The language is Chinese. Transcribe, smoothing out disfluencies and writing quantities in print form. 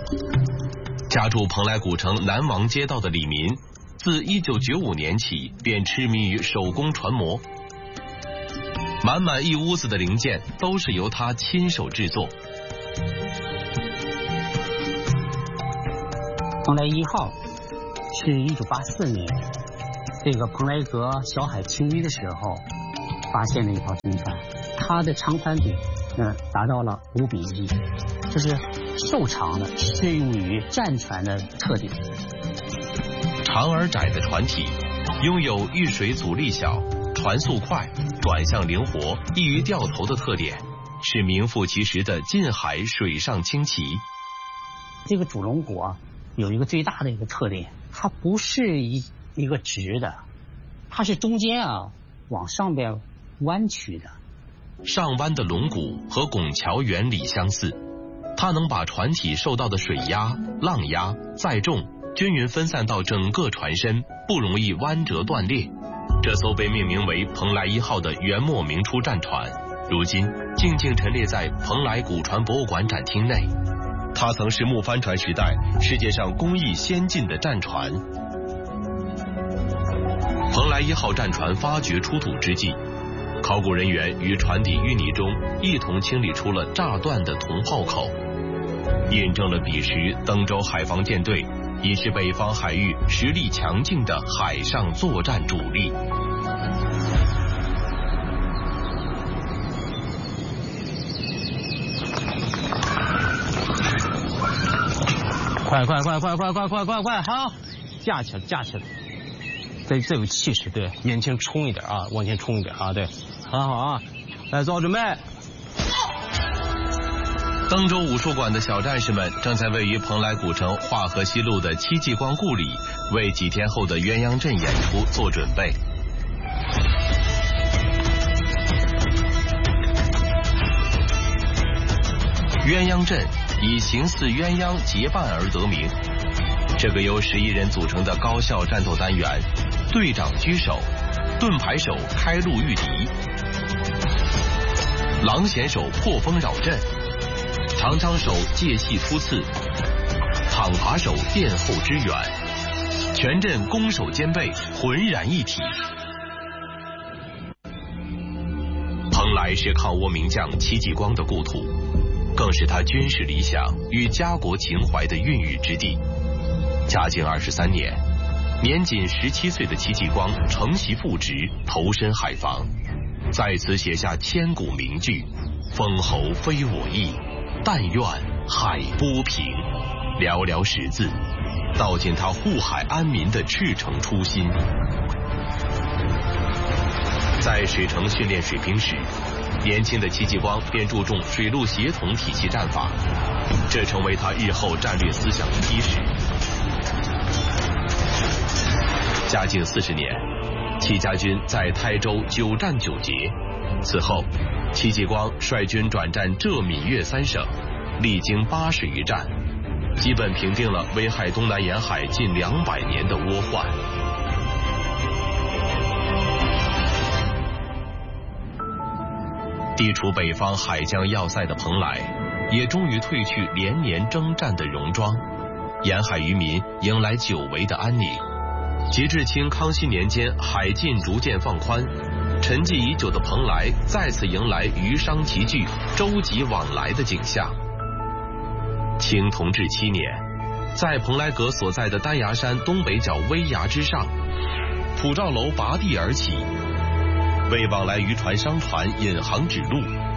家住蓬莱古城南王街道的李民，自1995年起便痴迷于手工船模，满满一屋子的零件都是由他亲手制作。 蓬莱1号是1984年这个蓬莱阁小海清淤的时候发现的一条沉船，它的长船比达到了5:1，这是瘦长的，适用于战船的特点。 长而窄的船体，拥有遇水阻力小、船速快、转向灵活、易于掉头的特点，是名副其实的近海水上轻骑。 这个主龙骨啊，有一个最大的一个特点，它不是一个直的，它是中间往上边弯曲的。 上弯的龙骨和拱桥原理相似，它能把船体受到的水压、浪压、载重均匀分散到整个船身，不容易弯折断裂。这艘被命名为蓬莱1号的元末明初战船，如今静静陈列在蓬莱古船博物馆展厅内。它曾是木帆船时代世界上工艺先进的战船。蓬莱1号战船发掘出土之际，考古人员于船底淤泥中一同清理出了炸断的铜炮口，印证了彼时登州海防舰队已是北方海域实力强劲的海上作战主力。 快！好，架起来！这有气势，对，眼前冲一点啊，往前冲一点啊，对，很好啊，来做好准备。 登州武术馆的小战士们正在位于蓬莱古城化河西路的戚继光故里，为几天后的鸳鸯阵演出做准备。鸳鸯阵以形似鸳鸯结伴而得名。这个由11人组成的高效战斗单元，队长居首，盾牌手开路御敌，狼衔手破风扰阵，长枪手借隙突刺，躺耙手殿后支援，全阵攻守兼备，浑然一体。蓬莱是抗倭名将戚继光的故土，更是他军事理想与家国情怀的孕育之地。嘉靖23年，年仅17岁的戚继光承袭父职，投身海防，在此写下千古名句：封侯非我意，但愿海波平。寥寥10字，道尽他护海安民的赤诚初心。在水城训练水兵时，年轻的戚继光便注重水陆协同体系战法，这成为他日后战略思想的基石。嘉靖40年，戚家军在台州9战9捷。此后，戚继光率军转战浙闽粤3省，历经80余战，基本平定了危害东南沿海近200年的倭患。地处北方海疆要塞的蓬莱，也终于褪去连年征战的戎装，沿海渔民迎来久违的安宁。截至清康熙年间，海禁逐渐放宽，沉寂已久的蓬莱再次迎来渔商齐聚、舟楫往来的景象。清同治7年，在蓬莱阁所在的丹崖山东北角危崖之上，普照楼拔地而起，为往来渔船商船引航指路，